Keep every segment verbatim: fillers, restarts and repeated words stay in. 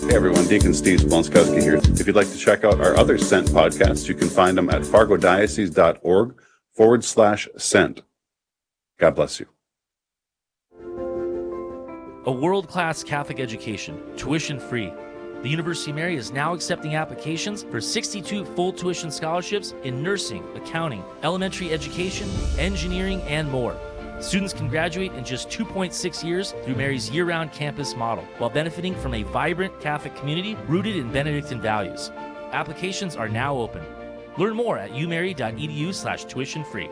Hey everyone, Deacon Steve Splonskowski here. If you'd like to check out our other Sent podcasts, you can find them at fargodiocese.org forward slash Sent. God bless you. A world-class Catholic education, tuition-free. The University of Mary is now accepting applications for sixty-two full tuition scholarships in nursing, accounting, elementary education, engineering, and more. Students can graduate in just two point six years through Mary's year-round campus model, while benefiting from a vibrant Catholic community rooted in Benedictine values. Applications are now open. Learn more at umary.edu slash tuition free.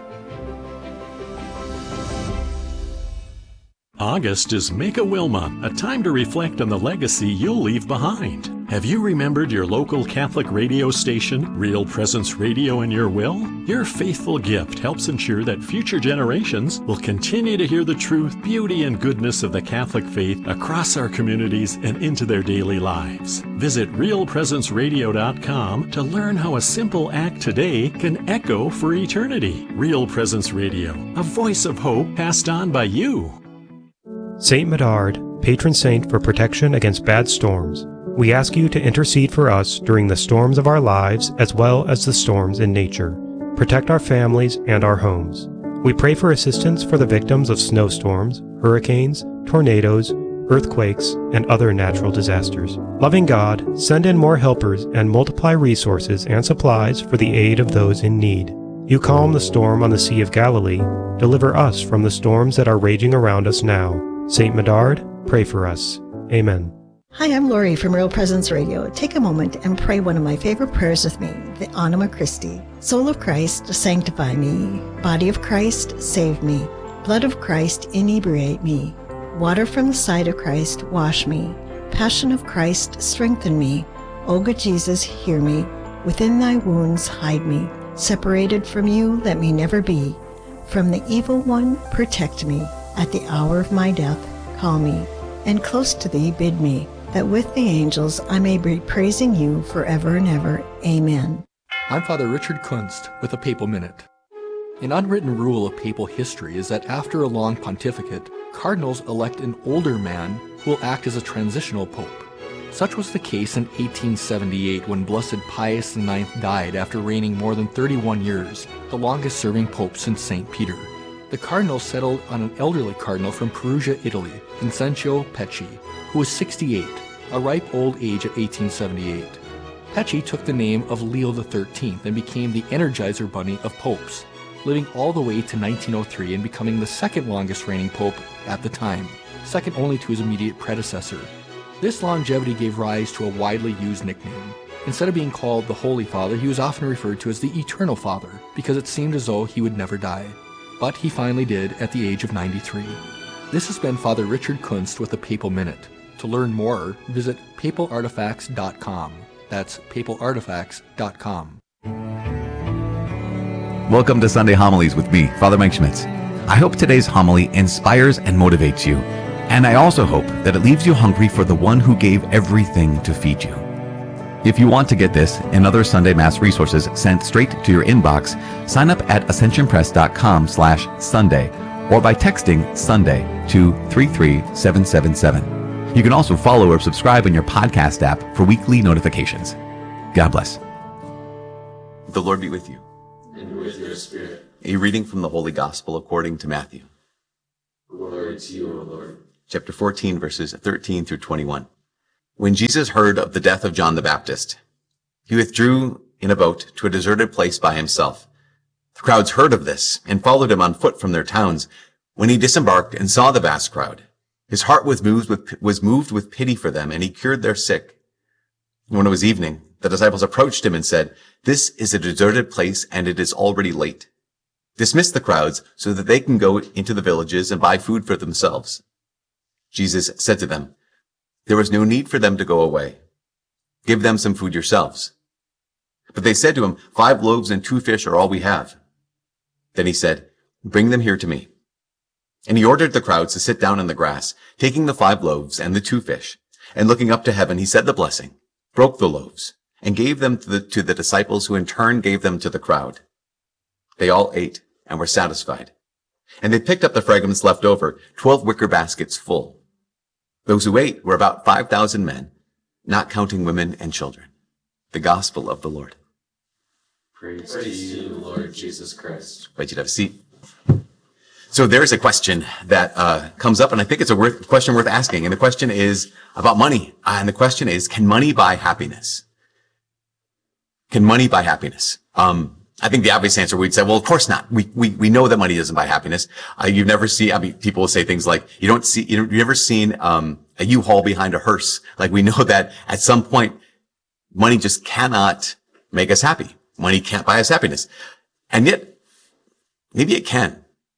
August is Make a Wilma, a time to reflect on the legacy you'll leave behind. Have you remembered your local Catholic radio station, Real Presence Radio, in your will? Your faithful gift helps ensure that future generations will continue to hear the truth, beauty, and goodness of the Catholic faith across our communities and into their daily lives. Visit real presence radio dot com to learn how a simple act today can echo for eternity. Real Presence Radio, a voice of hope passed on by you. Saint Medard, patron saint for protection against bad storms, we ask you to intercede for us during the storms of our lives as well as the storms in nature. Protect our families and our homes. We pray for assistance for the victims of snowstorms, hurricanes, tornadoes, earthquakes, and other natural disasters. Loving God, send in more helpers and multiply resources and supplies for the aid of those in need. You calm the storm on the Sea of Galilee. Deliver us from the storms that are raging around us now. Saint Medard, pray for us. Amen. Hi, I'm Lori from Real Presence Radio. Take a moment and pray one of my favorite prayers with me, the Anima Christi. Soul of Christ, sanctify me. Body of Christ, save me. Blood of Christ, inebriate me. Water from the side of Christ, wash me. Passion of Christ, strengthen me. O good Jesus, hear me. Within thy wounds, hide me. Separated from you, let me never be. From the evil one, protect me. At the hour of my death, call me, and close to thee bid me, that with the angels I may be praising you forever and ever. Amen. I'm Father Richard Kunst with a Papal Minute. An unwritten rule of papal history is that after a long pontificate, cardinals elect an older man who will act as a transitional pope. Such was the case in eighteen seventy-eight when Blessed Pius the ninth died after reigning more than thirty-one years, the longest-serving pope since Saint Peter. The cardinal settled on an elderly cardinal from Perugia, Italy, Vincenzio Pecci, who was sixty-eight, a ripe old age at eighteen seventy-eight. Pecci took the name of Leo the thirteenth and became the Energizer Bunny of popes, living all the way to nineteen oh three and becoming the second longest reigning pope at the time, second only to his immediate predecessor. This longevity gave rise to a widely used nickname. Instead of being called the Holy Father, he was often referred to as the Eternal Father, because it seemed as though he would never die. But he finally did at the age of ninety-three. This has been Father Richard Kunst with a Papal Minute. To learn more, visit papal artifacts dot com. That's papal artifacts dot com. Welcome to Sunday Homilies with me, Father Mike Schmitz. I hope today's homily inspires and motivates you, and I also hope that it leaves you hungry for the one who gave everything to feed you. If you want to get this and other Sunday Mass resources sent straight to your inbox, sign up at ascension press dot com slash Sunday or by texting Sunday to three three seven seven seven. You can also follow or subscribe on your podcast app for weekly notifications. God bless. The Lord be with you. And with your spirit. A reading from the Holy Gospel according to Matthew. Glory to you, O Lord. Chapter fourteen, verses thirteen through twenty-one. When Jesus heard of the death of John the Baptist, he withdrew in a boat to a deserted place by himself. The crowds heard of this and followed him on foot from their towns. When he disembarked and saw the vast crowd, his heart was moved with, was moved with pity for them, and he cured their sick. When it was evening, the disciples approached him and said, "This is a deserted place, and it is already late. Dismiss the crowds so that they can go into the villages and buy food for themselves." Jesus said to them, "There was no need for them to go away. Give them some food yourselves." But they said to him, "Five loaves and two fish are all we have." Then he said, "Bring them here to me." And he ordered the crowds to sit down in the grass, taking the five loaves and the two fish. And looking up to heaven, he said the blessing, broke the loaves, and gave them to the, to the disciples, who in turn gave them to the crowd. They all ate and were satisfied. And they picked up the fragments left over, twelve wicker baskets full. Those who ate were about five thousand men, not counting women and children. The gospel of the Lord. Praise, Praise to you, Lord Jesus Christ. Invite you to have a seat. So there's a question that uh, comes up, and I think it's a worth, question worth asking. And the question is about money. Uh, and the question is, can money buy happiness? Can money buy happiness? Um, I think the obvious answer we'd say, well, of course not. We we we know that money doesn't buy happiness. Uh, you've never seen. I mean, people will say things like, "You don't see. You know, you've never seen um, a U-Haul behind a hearse." Like we know that at some point, money just cannot make us happy. Money can't buy us happiness, and yet maybe it can.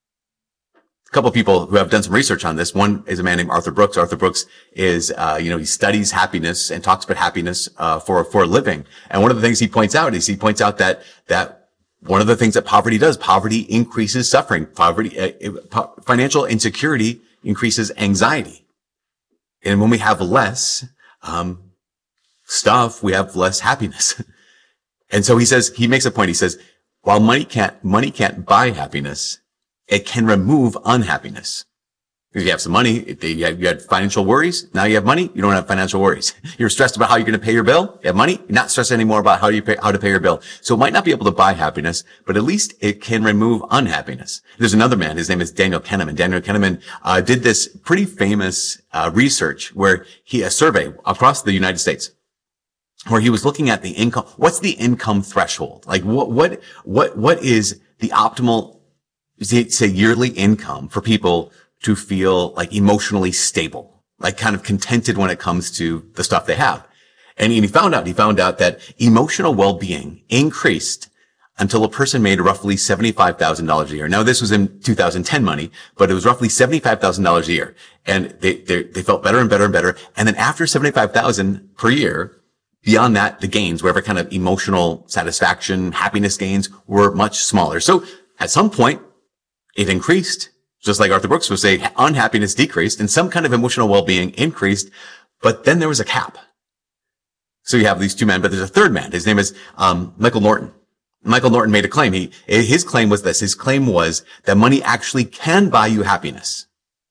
A couple of people who have done some research on this. One is a man named Arthur Brooks. Arthur Brooks is, uh, you know, he studies happiness and talks about happiness, uh, for, for a living. And one of the things he points out is he points out that, that one of the things that poverty does, poverty increases suffering. Poverty, uh, financial insecurity increases anxiety. And when we have less, um, stuff, we have less happiness. And so he says, he makes a point. He says, while money can't, money can't buy happiness, it can remove unhappiness. If you have some money, if you had financial worries, now you have money, you don't have financial worries. You're stressed about how you're going to pay your bill, you have money, you're not stressed anymore about how you pay, how to pay your bill. So it might not be able to buy happiness, but at least it can remove unhappiness. There's another man, his name is Daniel Kahneman. Daniel Kahneman, uh, did this pretty famous, uh, research where he, a survey across the United States, where he was looking at the income, what's the income threshold? Like what, what, what, what is the optimal, say, yearly income for people to feel like emotionally stable, like kind of contented when it comes to the stuff they have. And he found out, he found out that emotional well-being increased until a person made roughly seventy-five thousand dollars a year. Now, this was in two thousand ten money, but it was roughly seventy-five thousand dollars a year. And they, they, they felt better and better and better. And then after seventy-five thousand dollars per year, beyond that, the gains, whatever kind of emotional satisfaction, happiness gains were much smaller. So at some point, it increased, just like Arthur Brooks would say, unhappiness decreased and some kind of emotional well-being increased, but then there was a cap. So you have these two men, but there's a third man. His name is um Michael Norton. Michael Norton made a claim. He, his claim was this. His claim was that money actually can buy you happiness.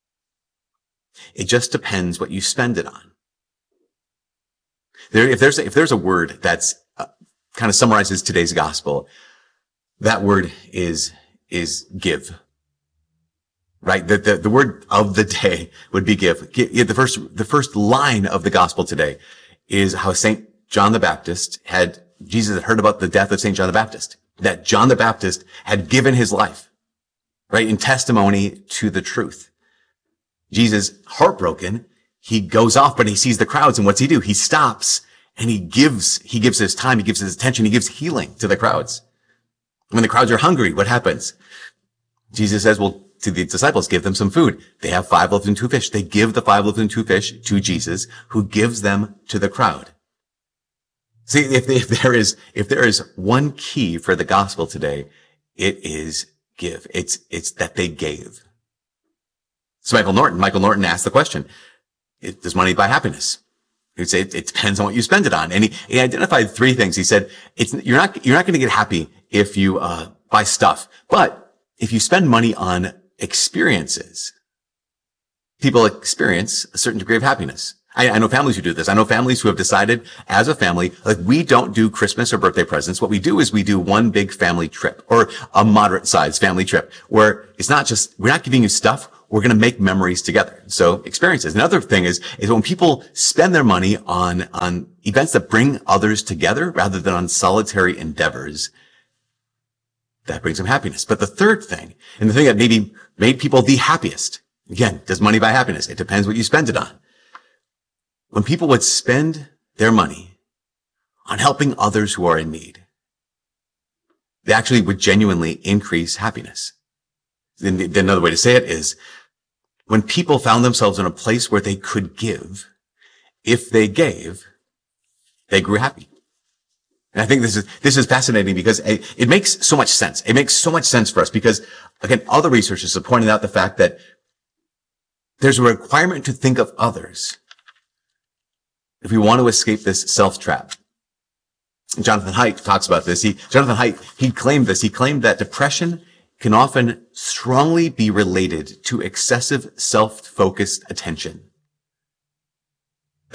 It just depends what you spend it on. There, if there's a, if there's a word that's uh, kind of summarizes today's gospel, that word is is give. Right? The, the, the word of the day would be give. The first, the first line of the gospel today is how Saint John the Baptist had, Jesus had heard about the death of Saint John the Baptist, that John the Baptist had given his life, right, in testimony to the truth. Jesus, heartbroken, he goes off, but he sees the crowds, and what's he do? He stops and he gives, he gives his time, he gives his attention, he gives healing to the crowds. When the crowds are hungry, what happens? Jesus says, well, to the disciples, give them some food. They have five loaves and two fish. They give the five loaves and two fish to Jesus, who gives them to the crowd. See, if, if there is, if there is one key for the gospel today, it is give. It's, it's that they gave. So Michael Norton, Michael Norton asked the question, does money buy happiness? He'd say, it, it depends on what you spend it on. And he, he identified three things. He said, it's, you're not, you're not going to get happy if you, uh, buy stuff, but if you spend money on experiences, people experience a certain degree of happiness. I, I know families who do this. I know families who have decided as a family, like, we don't do Christmas or birthday presents. What we do is we do one big family trip, or a moderate sized family trip, where it's not just, we're not giving you stuff, we're going to make memories together. So experiences. Another thing is, is when people spend their money on, on events that bring others together rather than on solitary endeavors, that brings them happiness. But the third thing, and the thing that maybe made people the happiest, again, does money buy happiness? It depends what you spend it on. When people would spend their money on helping others who are in need, they actually would genuinely increase happiness. Then another way to say it is, when people found themselves in a place where they could give, if they gave, they grew happy. And I think this is, this is fascinating because it, it makes so much sense. It makes so much sense for us because, again, other researchers have pointed out the fact that there's a requirement to think of others if we want to escape this self-trap. Jonathan Haidt talks about this. He, Jonathan Haidt, he claimed this. He claimed that depression can often strongly be related to excessive self-focused attention.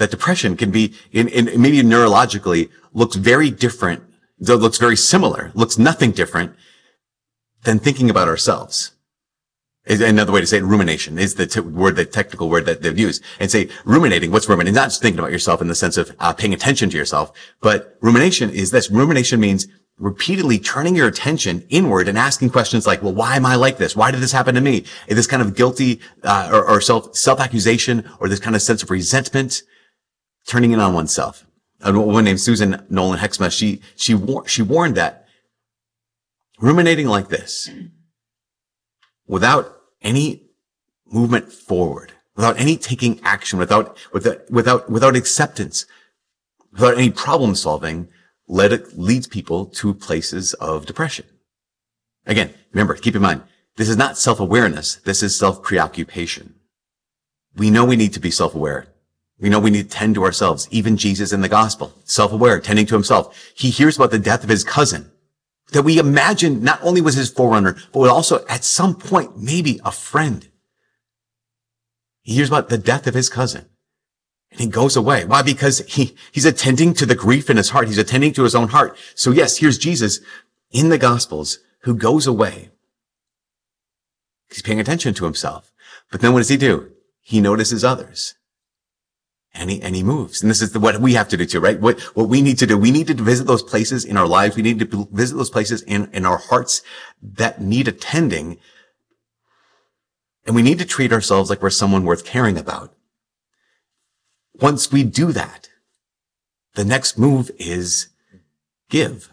that depression can be, in, in maybe neurologically, looks very different, though looks very similar, looks nothing different than thinking about ourselves. Another way to say it, rumination is the t- word, the technical word that they've used. And say ruminating, what's ruminating? Not just thinking about yourself in the sense of uh, paying attention to yourself, but rumination is this. Rumination means repeatedly turning your attention inward and asking questions like, well, why am I like this? Why did this happen to me? Is this kind of guilty, uh, or, or self, self-accusation, or this kind of sense of resentment, turning in on oneself. A woman named Susan Nolan Hexma, she, she, war- she warned that ruminating like this, without any movement forward, without any taking action, without, without, without, without acceptance, without any problem solving, led, leads people to places of depression. Again, remember, keep in mind, this is not self-awareness. This is self-preoccupation. We know we need to be self-aware. We know we need to tend to ourselves. Even Jesus in the gospel, self-aware, tending to himself. He hears about the death of his cousin that we imagine not only was his forerunner, but was also at some point maybe a friend. He hears about the death of his cousin and he goes away. Why? Because he, he's attending to the grief in his heart. He's attending to his own heart. So yes, here's Jesus in the gospels who goes away. He's paying attention to himself. But then what does he do? He notices others. And he, and he moves. And this is the, what we have to do too, right? What, what we need to do, we need to visit those places in our lives. We need to visit those places in, in our hearts that need attending. And we need to treat ourselves like we're someone worth caring about. Once we do that, the next move is give.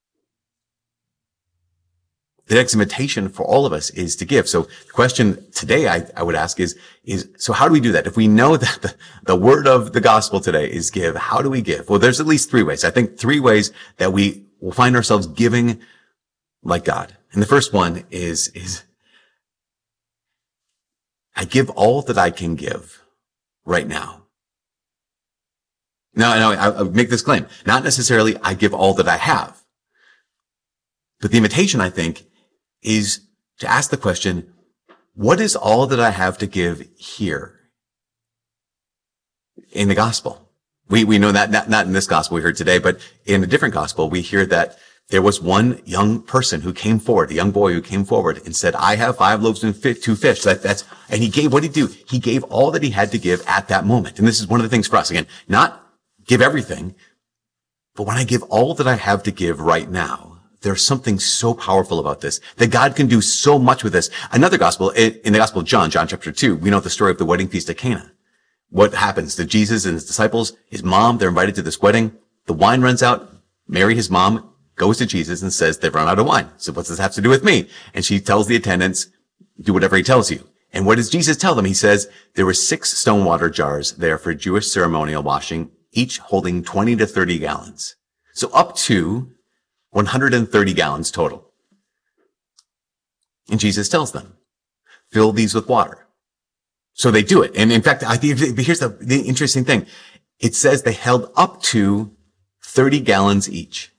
The next invitation for all of us is to give. So the question today I, I would ask is, is, so how do we do that? If we know that the, the word of the gospel today is give, how do we give? Well, there's at least three ways. I think three ways that we will find ourselves giving like God. And the first one is, is I give all that I can give right now. Now, now I, I make this claim. Not necessarily I give all that I have. But the invitation, I think, is to ask the question, what is all that I have to give here in the gospel? We, we know that, not, not in this gospel we heard today, but in a different gospel, we hear that there was one young person who came forward, a young boy who came forward and said, I have five loaves and two fish. That, that's, and he gave, what did he do? He gave all that he had to give at that moment. And this is one of the things for us, again, not give everything, but when I give all that I have to give right now, there's something so powerful about this, that God can do so much with this. Another gospel, in the gospel of John, John chapter two, we know the story of the wedding feast at Cana. What happens to Jesus and his disciples, his mom, they're invited to this wedding. The wine runs out. Mary, his mom, goes to Jesus and says, they've run out of wine. So what does this have to do with me? And she tells the attendants, do whatever he tells you. And what does Jesus tell them? He says, there were six stone water jars there for Jewish ceremonial washing, each holding twenty to thirty gallons. So up to one hundred thirty gallons total. And Jesus tells them, fill these with water. So they do it. And in fact, I think, here's the, the interesting thing. It says they held up to thirty gallons each.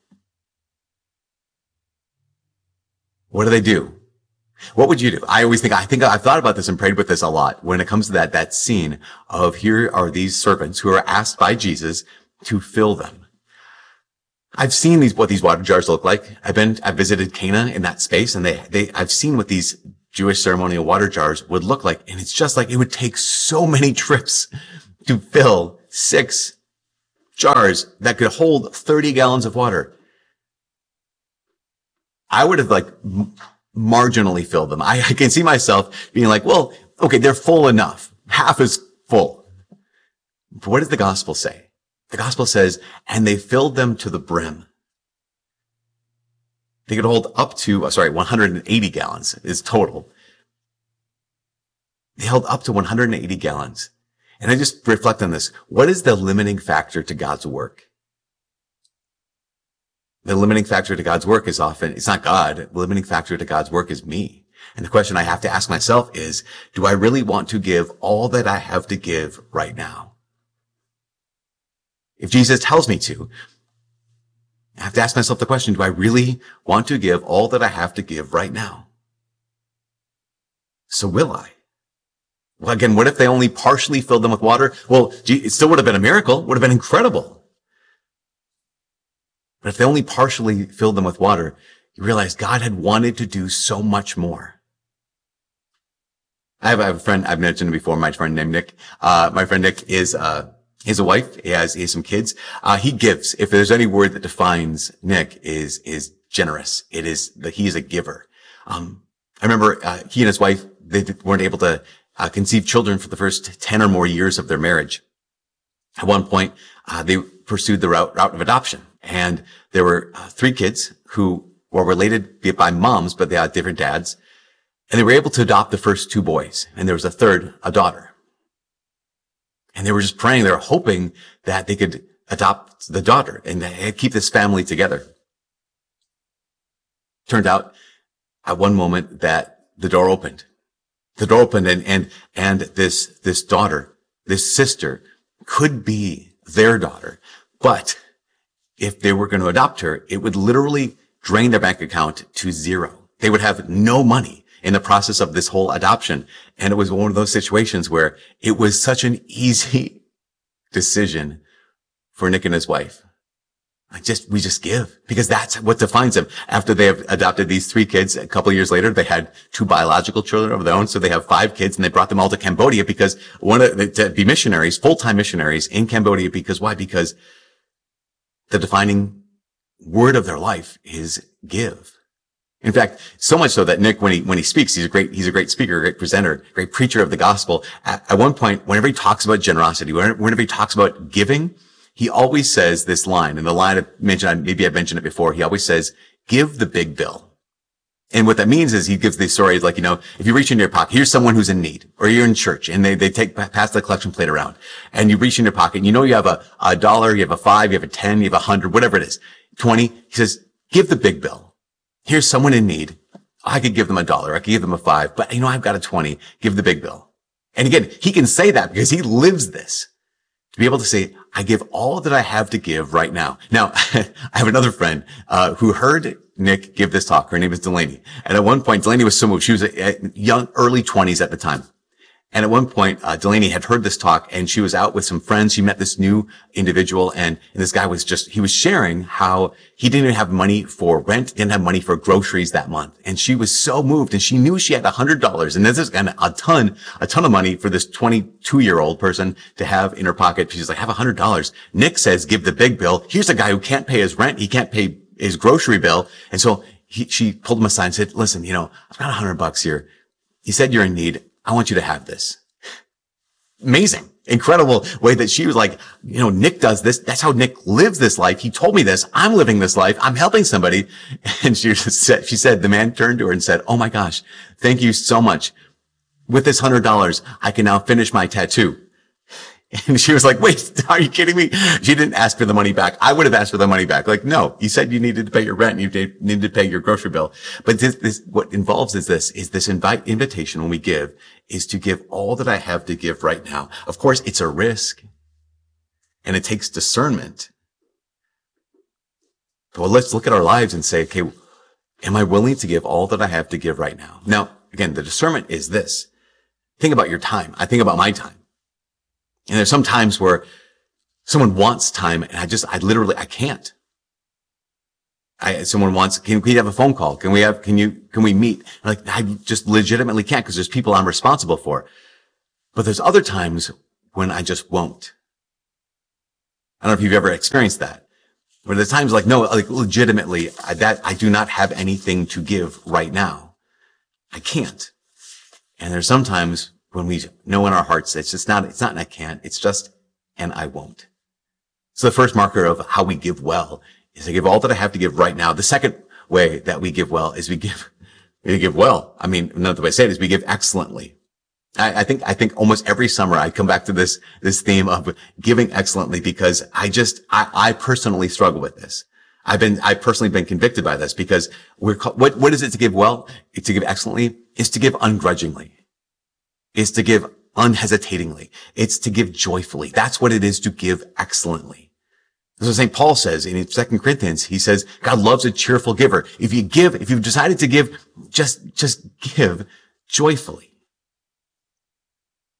What do they do? What would you do? I always think, I think I've thought about this and prayed with this a lot when it comes to that, that scene of here are these servants who are asked by Jesus to fill them. I've seen these, what these water jars look like. I've been, I've visited Cana in that space and they, they, I've seen what these Jewish ceremonial water jars would look like. And it's just like it would take so many trips to fill six jars that could hold thirty gallons of water. I would have like m- marginally filled them. I, I can see myself being like, well, okay, they're full enough. Half is full. But what does the gospel say? The gospel says, and they filled them to the brim. They could hold up to, sorry, one hundred eighty gallons is total. They held up to one hundred eighty gallons. And I just reflect on this. What is the limiting factor to God's work? The limiting factor to God's work is often, it's not God. The limiting factor to God's work is me. And the question I have to ask myself is, do I really want to give all that I have to give right now? If Jesus tells me to, I have to ask myself the question, do I really want to give all that I have to give right now? So will I? Well, again, what if they only partially filled them with water? Well, gee, it still would have been a miracle, would have been incredible. But if they only partially filled them with water, you realize God had wanted to do so much more. I have, I have a friend, I've mentioned him before, my friend named Nick. Uh, my friend Nick is, uh, he has a wife. He has, he has some kids. Uh, he gives. If there's any word that defines Nick is, is generous. It is that he is a giver. Um, I remember, uh, he and his wife, they weren't able to Uh, conceived children for the first ten or more years of their marriage. At one point, uh, they pursued the route, route of adoption. And there were uh, three kids who were related by moms, but they had different dads. And they were able to adopt the first two boys. And there was a third, a daughter. And they were just praying, they were hoping that they could adopt the daughter and keep this family together. Turned out, at one moment, that the door opened. The door opened and, and, and this, this daughter, this sister could be their daughter. But if they were going to adopt her, it would literally drain their bank account to zero. They would have no money in the process of this whole adoption. And it was one of those situations where it was such an easy decision for Nick and his wife. I just, we just give because that's what defines them. After they have adopted these three kids, a couple of years later, they had two biological children of their own. So they have five kids and they brought them all to Cambodia because one of to be missionaries, full-time missionaries in Cambodia. Because why? Because the defining word of their life is give. In fact, so much so that Nick, when he, when he speaks, he's a great, he's a great speaker, a great presenter, great preacher of the gospel. At, at one point, whenever he talks about generosity, whenever, whenever he talks about giving, he always says this line, and the line I mentioned, maybe I've mentioned it before. He always says, give the big bill. And what that means is he gives these stories like, you know, if you reach into your pocket, here's someone who's in need, or you're in church and they, they take, pass the collection plate around and you reach in your pocket and you know you have a, a dollar, you have a five, you have a ten, you have a hundred, whatever it is, twenty. He says, give the big bill. Here's someone in need. I could give them a dollar. I could give them a five, but you know, I've got a twenty. Give the big bill. And again, he can say that because he lives this. To be able to say, I give all that I have to give right now. Now, I have another friend, uh, who heard Nick give this talk. Her name is Delaney. And at one point, Delaney was so moved. She was a, a young, early twenties at the time. And at one point, uh, Delaney had heard this talk and she was out with some friends. She met this new individual and, and this guy was just, he was sharing how he didn't even have money for rent, didn't have money for groceries that month. And she was so moved and she knew she had a hundred dollars and this is and a ton, a ton of money for this twenty-two year old person to have in her pocket. She's like, I have a hundred dollars. Nick says, give the big bill. Here's a guy who can't pay his rent. He can't pay his grocery bill. And so he, she pulled him aside and said, listen, you know, I've got a hundred bucks here. He said, you're in need. I want you to have this. Amazing, incredible way that she was like, you know, Nick does this. That's how Nick lives this life. He told me this. I'm living this life. I'm helping somebody. And she said, she said, the man turned to her and said, oh my gosh, thank you so much. With this hundred dollars, I can now finish my tattoo. And she was like, wait, are you kidding me? She didn't ask for the money back. I would have asked for the money back. Like, no, you said you needed to pay your rent and you needed to pay your grocery bill. But this, this, what involves is this, is this invite, invitation when we give is to give all that I have to give right now. Of course, it's a risk and it takes discernment. Well, let's look at our lives and say, okay, am I willing to give all that I have to give right now? Now, again, the discernment is this. Think about your time. I think about my time. And there's some times where someone wants time and I just, I literally, I can't. I, someone wants, can we have a phone call? Can we have, can you, can we meet? I'm like, I just legitimately can't because there's people I'm responsible for. But there's other times when I just won't. I don't know if you've ever experienced that. Where there's times like, no, like legitimately, I, that, I do not have anything to give right now. I can't. And there's sometimes when we know in our hearts, it's just not, it's not an I can't, it's just an I won't. So the first marker of how we give well is to give all that I have to give right now. The second way that we give well is we give, we give well. I mean, another way to say it is we give excellently. I, I think, I think almost every summer I come back to this, this theme of giving excellently because I just, I, I personally struggle with this. I've been, I've personally been convicted by this because we're, what, what is it to give well? It's to give excellently is to give ungrudgingly. Is to give unhesitatingly. It's to give joyfully. That's what it is to give excellently. That's what Saint Paul says in Second Corinthians. He says, God loves a cheerful giver. If you give, if you've decided to give, just, just give joyfully.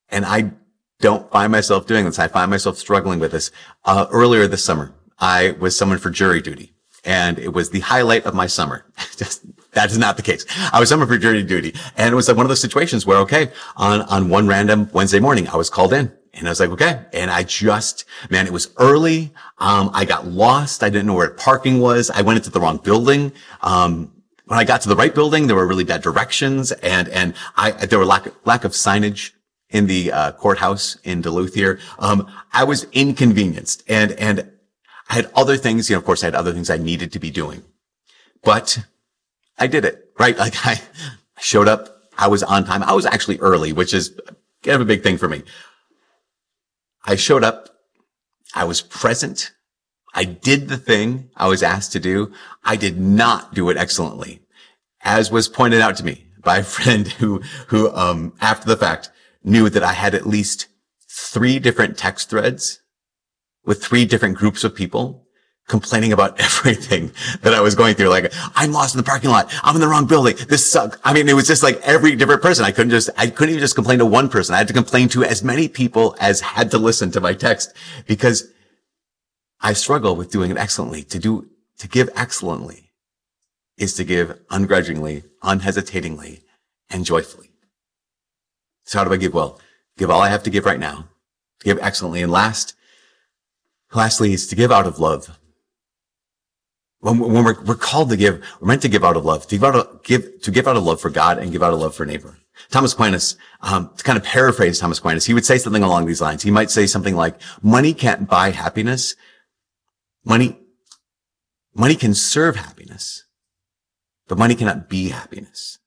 And I don't find myself doing this. I find myself struggling with this. Uh, earlier this summer, I was summoned for jury duty, and it was the highlight of my summer. Just, that is not the case. I was summoned for jury duty, and it was like one of those situations where, okay, on, on one random Wednesday morning, I was called in. And I was like, okay. And I just, man, it was early. Um, I got lost. I didn't know where parking was. I went into the wrong building. Um, when I got to the right building, there were really bad directions, and, and I, there were lack, lack of signage in the, uh, courthouse in Duluth here. Um, I was inconvenienced, and, and I had other things, you know, of course I had other things I needed to be doing, but I did it, right? Like I showed up. I was on time. I was actually early, which is kind of a big thing for me. I showed up. I was present. I did the thing I was asked to do. I did not do it excellently, as was pointed out to me by a friend who, who, um, after the fact knew that I had at least three different text threads with three different groups of people complaining about everything that I was going through. Like, I'm lost in the parking lot. I'm in the wrong building. This sucks. I mean, it was just like every different person. I couldn't just, I couldn't even just complain to one person. I had to complain to as many people as had to listen to my text, because I struggle with doing it excellently. To do, to give excellently is to give ungrudgingly, unhesitatingly, and joyfully. So how do I give well? Give all I have to give right now. To give excellently. And last, lastly is to give out of love. When, when we're, we're called to give, we're meant to give out of love, to give out of, give, to give out of love for God and give out of love for neighbor. Thomas Aquinas, um, to kind of paraphrase Thomas Aquinas, he would say something along these lines. He might say something like, money can't buy happiness. Money, money can serve happiness, but money cannot be happiness.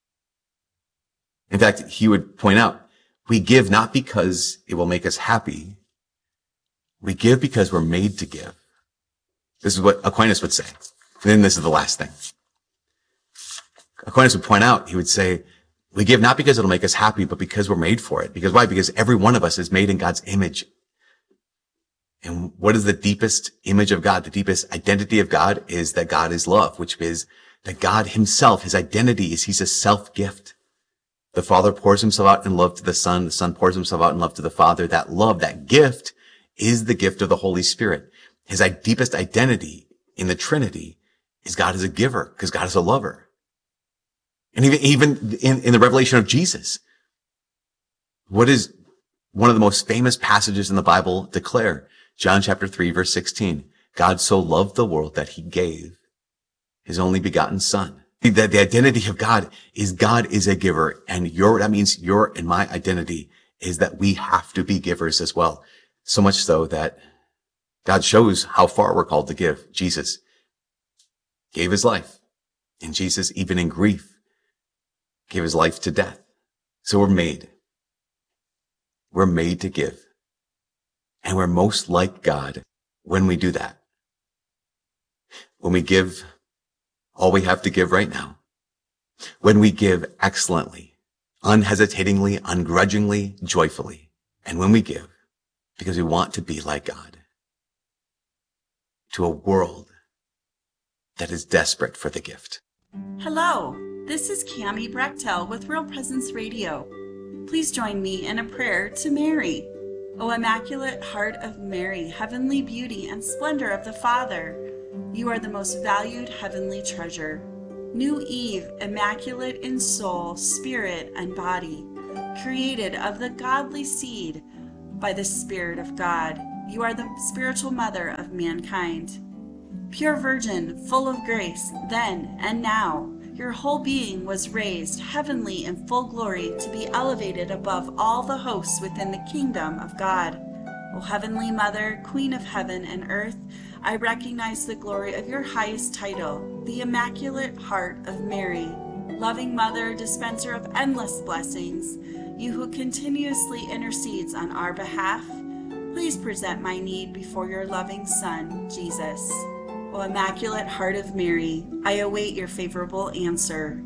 In fact, he would point out, we give not because it will make us happy. We give because we're made to give. This is what Aquinas would say. And then this is the last thing. Aquinas would point out, he would say, we give not because it'll make us happy, but because we're made for it. Because why? Because every one of us is made in God's image. And what is the deepest image of God? The deepest identity of God is that God is love, which is that God himself, his identity is he's a self-gift. The Father pours himself out in love to the Son. The Son pours himself out in love to the Father. That love, that gift, is the gift of the Holy Spirit. His deepest identity in the Trinity is God is a giver, because God is a lover. And even, even in, in the revelation of Jesus, what is one of the most famous passages in the Bible declare? John chapter three, verse sixteen. God so loved the world that he gave his only begotten Son. That the identity of God is God is a giver, and your, that means your and my identity is that we have to be givers as well. So much so that God shows how far we're called to give. Jesus gave his life, and Jesus, even in grief, gave his life to death. So we're made. We're made to give. And we're most like God when we do that. When we give all we have to give right now. When we give excellently, unhesitatingly, ungrudgingly, joyfully. And when we give because we want to be like God. To a world that is desperate for the gift. Hello, this is Cammie Brechtel with Real Presence Radio. Please join me in a prayer to Mary. O Immaculate Heart of Mary, heavenly beauty and splendor of the Father, you are the most valued heavenly treasure. New Eve, immaculate in soul, spirit, and body, created of the godly seed by the Spirit of God. You are the spiritual mother of mankind. Pure virgin, full of grace, then and now, your whole being was raised heavenly in full glory to be elevated above all the hosts within the kingdom of God. O Heavenly Mother, Queen of heaven and earth, I recognize the glory of your highest title, the Immaculate Heart of Mary. Loving Mother, dispenser of endless blessings, you who continuously intercedes on our behalf, please present my need before your loving Son, Jesus. O Immaculate Heart of Mary, I await your favorable answer.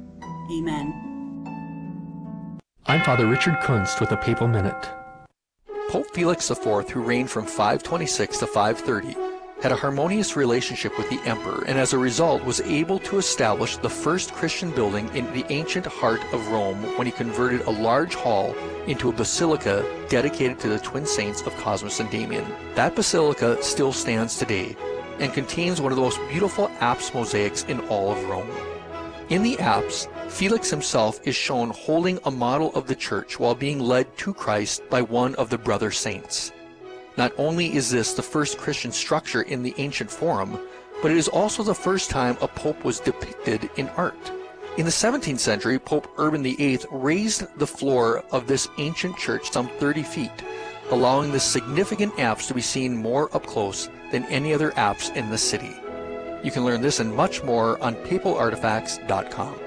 Amen. I'm Father Richard Kunst with a Papal Minute. Pope Felix the Fourth, who reigned from five twenty-six to five thirty, had a harmonious relationship with the emperor, and as a result was able to establish the first Christian building in the ancient heart of Rome when he converted a large hall into a basilica dedicated to the twin saints of Cosmas and Damian. That basilica still stands today and contains one of the most beautiful apse mosaics in all of Rome. In the apse, Felix himself is shown holding a model of the church while being led to Christ by one of the brother saints. Not only is this the first Christian structure in the ancient Forum, but it is also the first time a pope was depicted in art. In the seventeenth century, Pope Urban the eighth raised the floor of this ancient church some thirty feet, allowing the significant apse to be seen more up close than any other apse in the city. You can learn this and much more on papal artifacts dot com.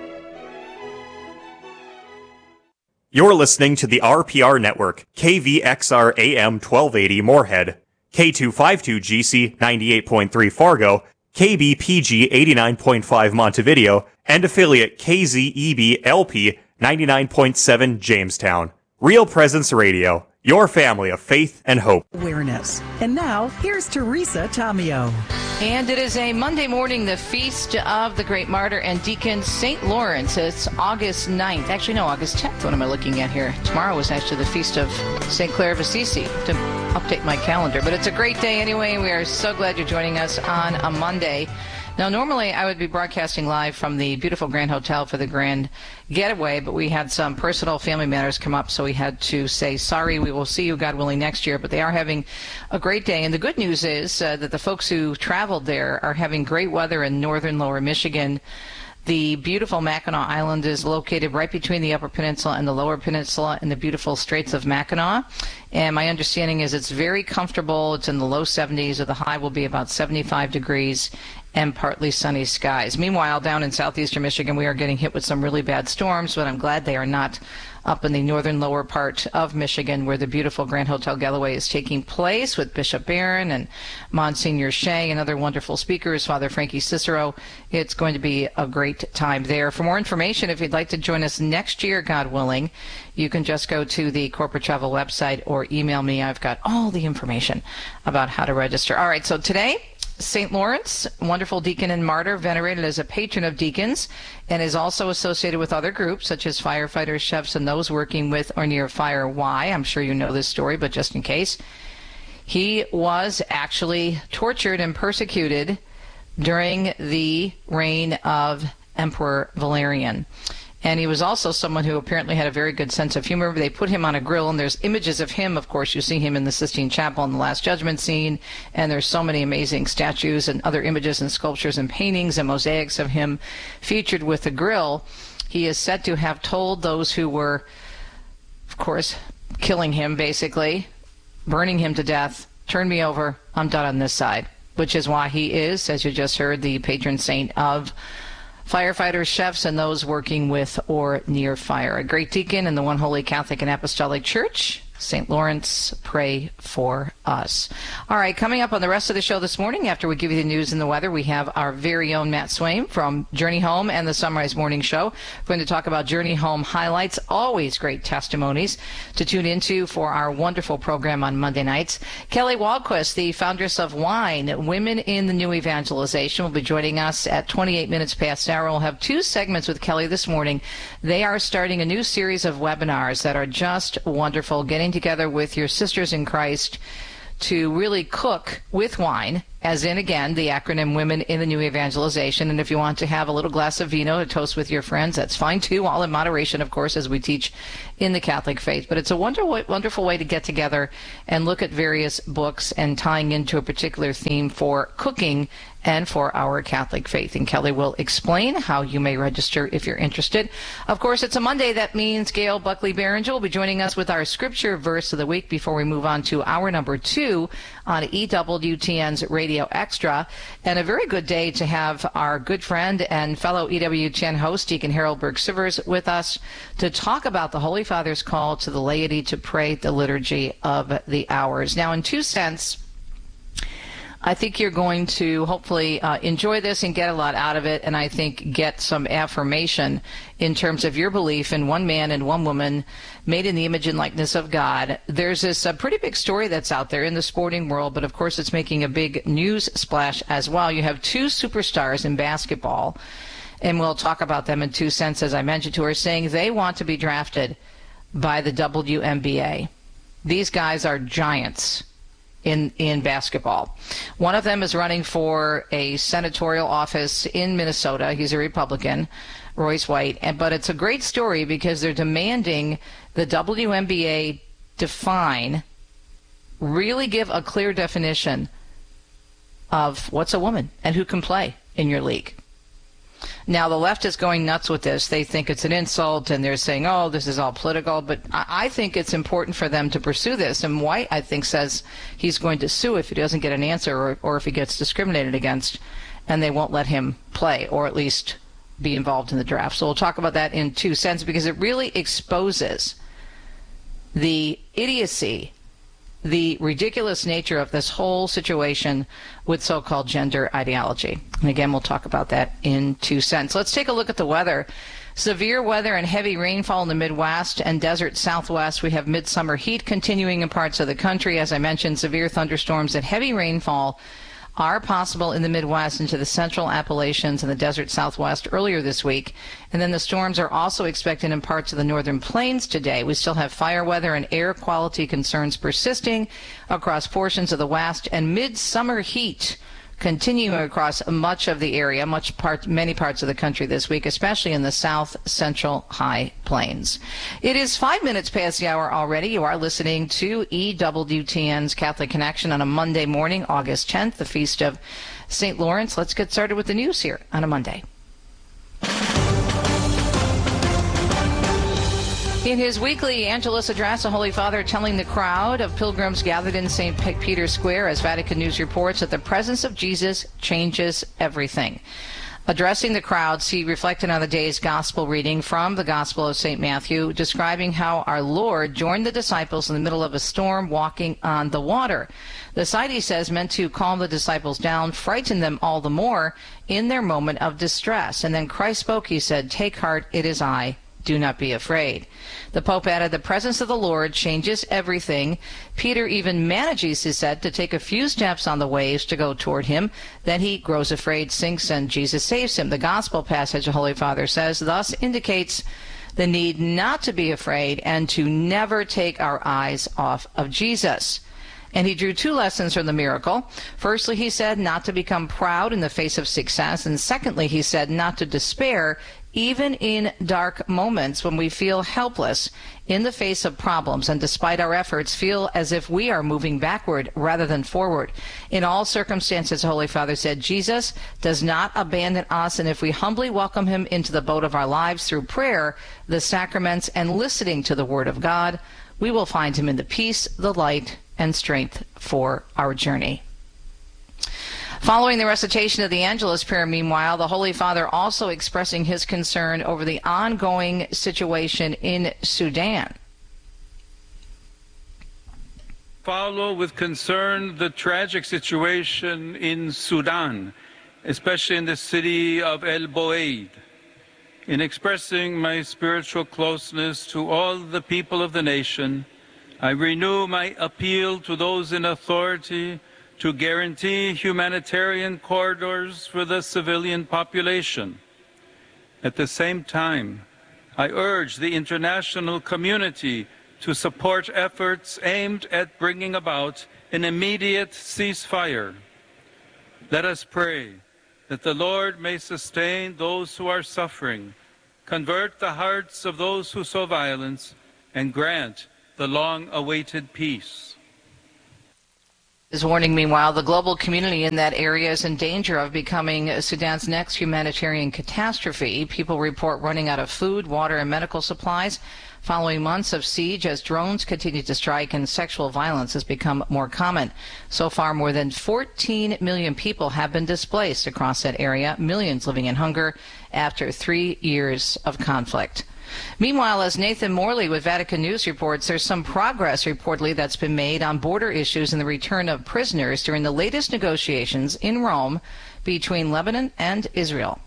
You're listening to the R P R Network, K V X R A M twelve eighty Moorhead, K two fifty-two G C ninety-eight point three Fargo, K B P G eighty-nine point five Montevideo, and affiliate K Z E B L P ninety-nine point seven Jamestown. Real Presence Radio, your family of faith and hope. Awareness. And now, here's Teresa Tomeo. And it is a Monday morning, the feast of the great martyr and deacon Saint Lawrence. It's August ninth. Actually, no, August tenth. What am I looking at here? Tomorrow is actually the feast of Saint Clare of Assisi. To update my calendar. But it's a great day anyway. We are so glad you're joining us on a Monday. Now, normally I would be broadcasting live from the beautiful Grand Hotel for the Grand Getaway, but we had some personal family matters come up, so we had to say, sorry, we will see you, God willing, next year. But they are having a great day. And the good news is uh, that the folks who traveled there are having great weather in northern lower Michigan. The beautiful Mackinac Island is located right between the Upper Peninsula and the Lower Peninsula in the beautiful Straits of Mackinac. And my understanding is it's very comfortable. It's in the low seventies, or the high will be about seventy-five degrees, and partly sunny skies. Meanwhile, down in southeastern Michigan, we are getting hit with some really bad storms, but I'm glad they are not up in the northern lower part of Michigan, where the beautiful Grand Hotel Getaway is taking place with Bishop Barron and Monsignor Shea and other wonderful speakers, Father Frankie Cicero. It's going to be a great time there. For more information, if you'd like to join us next year, God willing, you can just go to the corporate travel website or email me. I've got all the information about how to register. All right, so today, Saint Lawrence, wonderful deacon and martyr, venerated as a patron of deacons, and is also associated with other groups such as firefighters, chefs, and those working with or near fire. Why? I'm sure you know this story, but just in case. He was actually tortured and persecuted during the reign of Emperor Valerian. And he was also someone who apparently had a very good sense of humor. They put him on a grill, and there's images of him. Of course, you see him in the Sistine Chapel in the Last Judgment scene, and there's so many amazing statues and other images and sculptures and paintings and mosaics of him featured with the grill. He is said to have told those who were, of course, killing him, basically, burning him to death, turn me over, I'm done on this side, which is why he is, as you just heard, the patron saint of firefighters, chefs, and those working with or near fire. A great deacon in the One Holy Catholic and Apostolic Church. Saint Lawrence, pray for us. All right, coming up on the rest of the show this morning, after we give you the news and the weather, we have our very own Matt Swaim from Journey Home and the Sunrise Morning Show. We're going to talk about Journey Home highlights, always great testimonies to tune into for our wonderful program on Monday nights. Kelly Waldquist, the foundress of Wine, Women in the New Evangelization, will be joining us at twenty-eight minutes past hour. We'll have two segments with Kelly this morning. They are starting a new series of webinars that are just wonderful, getting together with your sisters in Christ to really cook with wine, as in, again, the acronym Women in the New Evangelization. And if you want to have a little glass of vino to toast with your friends, that's fine too, all in moderation, of course, as we teach in the Catholic faith. But it's a wonderful, wonderful way to get together and look at various books and tying into a particular theme for cooking and for our Catholic faith. And Kelly will explain how you may register if you're interested. Of course, it's a Monday. That means Gail Buckley Berenger will be joining us with our scripture verse of the week before we move on to hour number two on E W T N's Radio Extra. And a very good day to have our good friend and fellow E W T N host, Deacon Harold Burke-Sivers, with us to talk about the Holy Father's call to the laity to pray the Liturgy of the Hours. Now, in two cents, I think you're going to hopefully uh, enjoy this and get a lot out of it, and I think get some affirmation in terms of your belief in one man and one woman made in the image and likeness of God. There's this uh, pretty big story that's out there in the sporting world, but of course it's making a big news splash as well. You have two superstars in basketball, and we'll talk about them in two cents, as I mentioned, who are saying they want to be drafted by the W N B A. These guys are giants in in basketball. One of them is running for a senatorial office in Minnesota. He's a Republican, Royce White. And, but it's a great story because they're demanding the W N B A define, really give a clear definition of what's a woman and who can play in your league. Now, the left is going nuts with this. They think it's an insult, and they're saying, oh, this is all political. But I think it's important for them to pursue this. And White, I think, says he's going to sue if he doesn't get an answer or, or if he gets discriminated against, and they won't let him play or at least be involved in the draft. So we'll talk about that in two cents because it really exposes the idiocy, the ridiculous nature of this whole situation with so-called gender ideology. And again, we'll talk about that in two cents. Let's take a look at the weather. Severe weather and heavy rainfall in the Midwest and desert Southwest. We have midsummer heat continuing in parts of the country. As I mentioned, severe thunderstorms and heavy rainfall are possible in the Midwest into the central Appalachians and the desert Southwest earlier this week. And then the storms are also expected in parts of the northern plains today. We still have fire weather and air quality concerns persisting across portions of the West, and midsummer heat continuing across much of the area, much part, many parts of the country this week, especially in the south central high plains. It is five minutes past the hour already. You are listening to E W T N's Catholic Connection on a Monday morning, August tenth, the feast of Saint Lawrence. Let's get started with the news here on a Monday. In his weekly Angelus address, the Holy Father telling the crowd of pilgrims gathered in Saint Peter's Square, as Vatican News reports, that the presence of Jesus changes everything. Addressing the crowds, he reflected on the day's gospel reading from the Gospel of Saint Matthew, describing how our Lord joined the disciples in the middle of a storm walking on the water. The sight, he says, meant to calm the disciples down, frighten them all the more in their moment of distress. And then Christ spoke, he said, "Take heart, it is I. Do not be afraid." The Pope added, the presence of the Lord changes everything. Peter even manages, he said, to take a few steps on the waves to go toward him. Then he grows afraid, sinks, and Jesus saves him. The gospel passage, the Holy Father says, thus indicates the need not to be afraid and to never take our eyes off of Jesus. And he drew two lessons from the miracle. Firstly, he said not to become proud in the face of success. And secondly, he said not to despair even in dark moments when we feel helpless in the face of problems and despite our efforts feel as if we are moving backward rather than forward. In all circumstances, the Holy Father said, Jesus does not abandon us, and if we humbly welcome him into the boat of our lives through prayer, the sacraments, and listening to the Word of God, we will find him in the peace, the light, and strength for our journey. Following the recitation of the Angelus prayer, meanwhile, the Holy Father also expressing his concern over the ongoing situation in Sudan. Follow with concern the tragic situation in Sudan, especially in the city of El Boeid. In expressing my spiritual closeness to all the people of the nation, I renew my appeal to those in authority to guarantee humanitarian corridors for the civilian population. At the same time, I urge the international community to support efforts aimed at bringing about an immediate ceasefire. Let us pray that the Lord may sustain those who are suffering, convert the hearts of those who sow violence, and grant the long-awaited peace. Is warning, meanwhile, the global community in that area is in danger of becoming Sudan's next humanitarian catastrophe. People report running out of food, water, and medical supplies following months of siege as drones continue to strike and sexual violence has become more common. So far, more than fourteen million people have been displaced across that area, millions living in hunger after three years of conflict. Meanwhile, as Nathan Morley with Vatican News reports, there's some progress reportedly that's been made on border issues and the return of prisoners during the latest negotiations in Rome between Lebanon and Israel.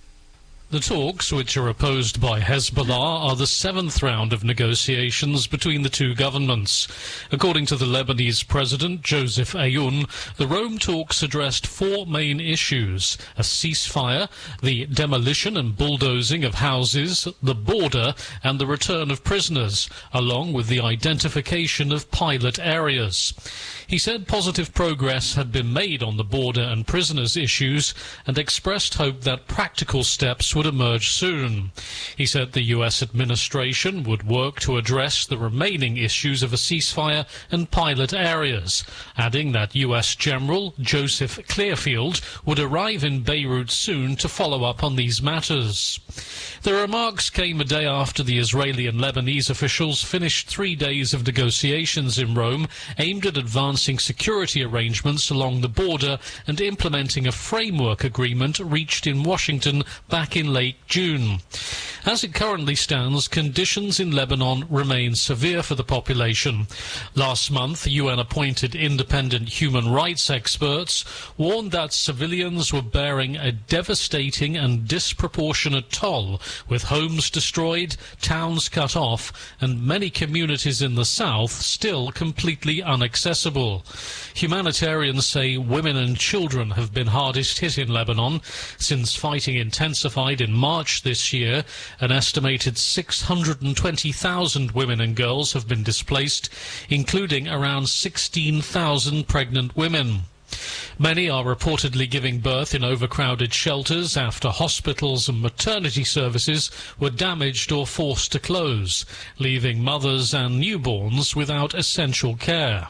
The talks, which are opposed by Hezbollah, are the seventh round of negotiations between the two governments. According to the Lebanese president, Joseph Aoun, the Rome talks addressed four main issues: a ceasefire, the demolition and bulldozing of houses, the border, and the return of prisoners, along with the identification of pilot areas. He said positive progress had been made on the border and prisoners issues and expressed hope that practical steps would emerge soon. He said the U S administration would work to address the remaining issues of a ceasefire and pilot areas, adding that U S General Joseph Clearfield would arrive in Beirut soon to follow up on these matters. The remarks came a day after the Israeli and Lebanese officials finished three days of negotiations in Rome aimed at advancing security arrangements along the border and implementing a framework agreement reached in Washington back in late June. As it currently stands, conditions in Lebanon remain severe for the population. Last month, U N-appointed independent human rights experts warned that civilians were bearing a devastating and disproportionate toll, with homes destroyed, towns cut off, and many communities in the south still completely inaccessible. Humanitarians say women and children have been hardest hit in Lebanon. Since fighting intensified in March this year, an estimated six hundred twenty thousand women and girls have been displaced, including around sixteen thousand pregnant women. Many are reportedly giving birth in overcrowded shelters after hospitals and maternity services were damaged or forced to close, leaving mothers and newborns without essential care.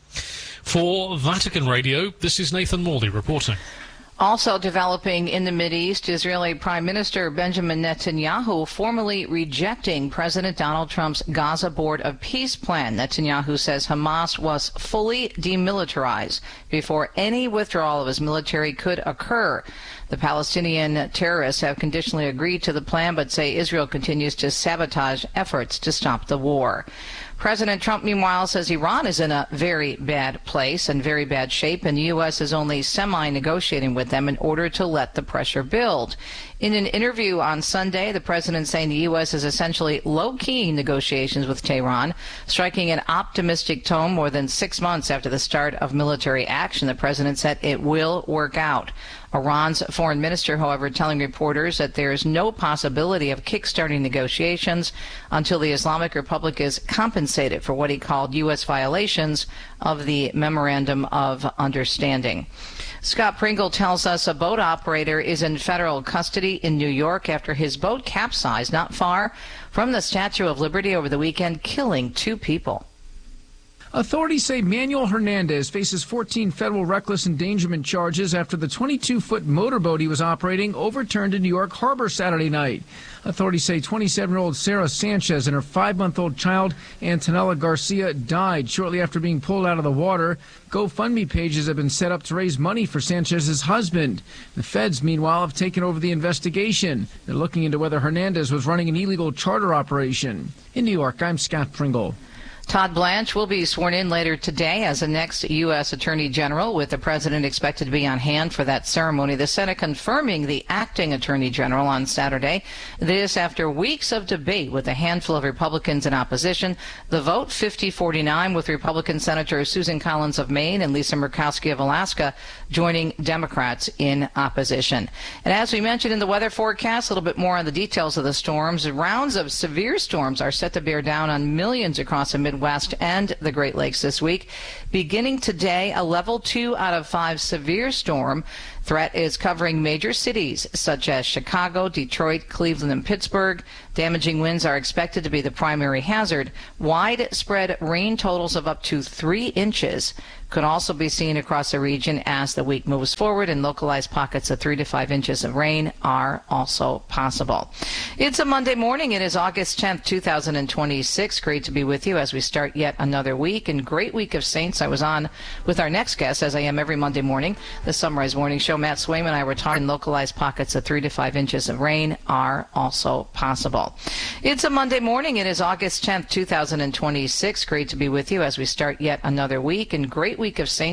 For Vatican Radio, this is Nathan Morley reporting. Also developing in the Mideast, Israeli Prime Minister Benjamin Netanyahu formally rejecting President Donald Trump's Gaza Board of Peace plan. Netanyahu says Hamas was fully demilitarized before any withdrawal of his military could occur. The Palestinian terrorists have conditionally agreed to the plan, but say Israel continues to sabotage efforts to stop the war. President Trump, meanwhile, says Iran is in a very bad place and very bad shape, and the U S is only semi-negotiating with them in order to let the pressure build. In an interview on Sunday, the president saying the U S is essentially low-key negotiations with Tehran, striking an optimistic tone more than six months after the start of military action. The president said it will work out. Iran's foreign minister, however, telling reporters that there is no possibility of kickstarting negotiations until the Islamic Republic is compensated for what he called U S violations of the Memorandum of Understanding. Scott Pringle tells us a boat operator is in federal custody in New York after his boat capsized not far from the Statue of Liberty over the weekend, killing two people. Authorities say Manuel Hernandez faces fourteen federal reckless endangerment charges after the twenty-two foot motorboat he was operating overturned in New York Harbor Saturday night. Authorities say twenty-seven-year-old Sarah Sanchez and her five-month-old child, Antonella Garcia, died shortly after being pulled out of the water. GoFundMe pages have been set up to raise money for Sanchez's husband. The feds, meanwhile, have taken over the investigation. They're looking into whether Hernandez was running an illegal charter operation. In New York, I'm Scott Pringle. Todd Blanche will be sworn in later today as the next U S Attorney General, with the president expected to be on hand for that ceremony. The Senate confirming the acting Attorney General on Saturday. This after weeks of debate with a handful of Republicans in opposition. The vote fifty forty-nine, with Republican Senator Susan Collins of Maine and Lisa Murkowski of Alaska joining Democrats in opposition. And as we mentioned in the weather forecast, a little bit more on the details of the storms. Rounds of severe storms are set to bear down on millions across the Midwest and the Great Lakes this week. Beginning today, a level two out of five severe storm threat is covering major cities such as Chicago, Detroit, Cleveland, and Pittsburgh. Damaging winds are expected to be the primary hazard. Widespread rain totals of up to three inches could also be seen across the region as the week moves forward, and localized pockets of three to five inches of rain are also possible. It's a Monday morning. It is August tenth, two thousand twenty-six. Great to be with you as we start yet another week, and great week of Saints. I was on with our next guest, as I am every Monday morning, the Sunrise Morning Show. Matt Swayman and I were talking localized pockets of three to five inches of rain are also possible. Wonderful. It's a Monday morning. It is August tenth, two thousand twenty-six. Great to be with you as we start yet another week and great week of Saint